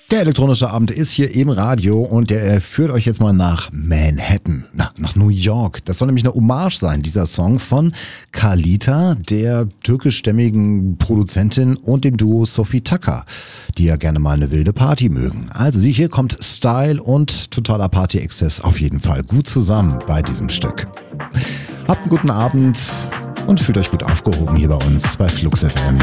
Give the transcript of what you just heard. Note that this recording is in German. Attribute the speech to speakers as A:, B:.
A: Der elektronische Abend ist hier im Radio und der führt euch jetzt mal nach Manhattan, nach New York. Das soll nämlich eine Hommage sein, dieser Song von Carlita, der türkischstämmigen Produzentin und dem Duo Sophie Tucker, die ja gerne mal eine wilde Party mögen. Also hier kommt Style und totaler Party-Exzess auf jeden Fall gut zusammen bei diesem Stück. Habt einen guten Abend und fühlt euch gut aufgehoben hier bei uns bei Flux FM.